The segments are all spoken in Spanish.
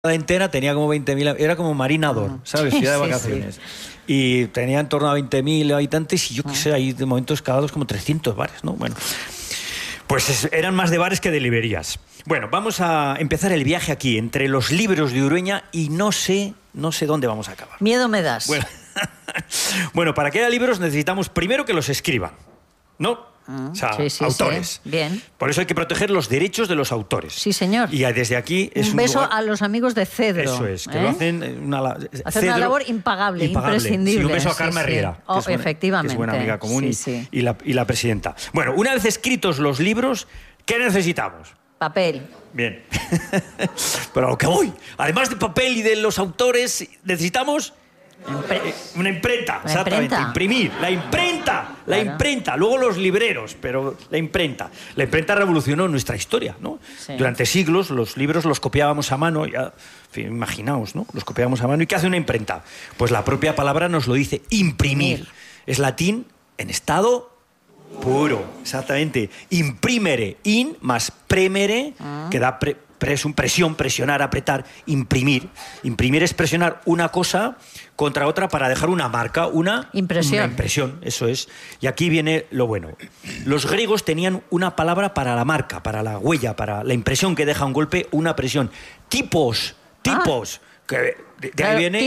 entera tenía como 20.000, era como Marinador, ¿sabes? Ciudad de vacaciones. Sí. Y tenía en torno a 20.000 habitantes y yo qué sé, ahí de momento escalados como 300 bares, ¿no? Bueno, pues eran más de bares que de librerías. Bueno, vamos a empezar el viaje aquí, entre los libros de Urueña y no sé dónde vamos a acabar. Miedo me das. Bueno, para que haya libros necesitamos primero que los escriban, ¿no? O sea, sí, autores. Sí. Bien. Por eso hay que proteger los derechos de los autores. Sí, señor. Y desde aquí es un beso a los amigos de Cedro. Eso es, que lo hacen una labor impagable, imprescindible. Sí, un beso a Carmen Riera, efectivamente. Que es buena amiga común y la presidenta. Bueno, una vez escritos los libros, ¿qué necesitamos? Papel. Bien. Pero a lo que voy. Además de papel y de los autores, necesitamos... una imprenta, exactamente. Imprimir, la imprenta. Luego los libreros, pero la imprenta revolucionó nuestra historia, ¿no? Sí. Durante siglos los libros los copiábamos a mano, ya, en fin, imaginaos, ¿no? Los copiábamos a mano. ¿Y qué hace una imprenta? Pues la propia palabra nos lo dice, imprimir. Es latín en estado puro, exactamente. Imprimere, in más premere, que da presión, presionar, apretar, imprimir. Imprimir es presionar una cosa contra otra para dejar una marca, una impresión, eso es. Y aquí viene lo bueno. Los griegos tenían una palabra para la marca, para la huella, para la impresión que deja un golpe, una presión. Tipos. Que de ahí viene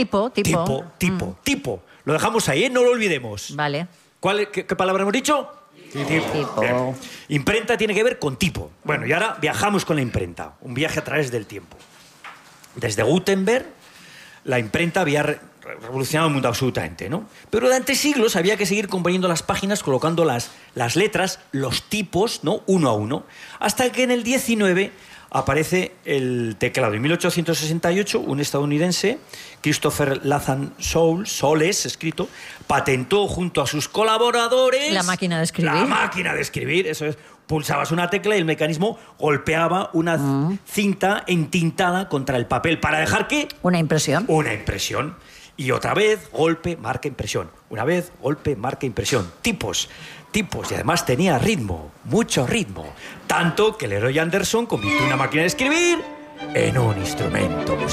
tipo. Lo dejamos ahí, no lo olvidemos. Vale. ¿Qué palabra hemos dicho? Tipo. Imprenta tiene que ver con tipo. Bueno, y ahora viajamos con la imprenta. Un viaje a través del tiempo. Desde Gutenberg, la imprenta había revolucionado el mundo absolutamente, ¿no? Pero durante siglos había que seguir componiendo las páginas, colocando las letras, los tipos, ¿no? Uno a uno. Hasta que en el 19 aparece el teclado. En 1868, un estadounidense, Christopher Latham Soles, escrito, patentó junto a sus colaboradores... La máquina de escribir. La máquina de escribir, eso es. Pulsabas una tecla y el mecanismo golpeaba una cinta entintada contra el papel. ¿Para dejar qué? Una impresión. Una impresión. Y otra vez, golpe, marca, impresión. Una vez, golpe, marca, impresión. Tipos. Y además tenía ritmo, mucho ritmo. Tanto que Leroy Anderson convirtió una máquina de escribir en un instrumento musical.